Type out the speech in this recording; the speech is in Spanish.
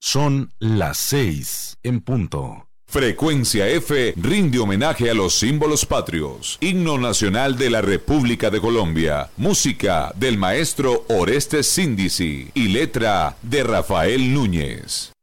Son las 6 en punto. Frecuencia F rinde homenaje a los símbolos patrios. Himno nacional de la República de Colombia. Música del maestro Orestes Síndizi y letra de Rafael Núñez.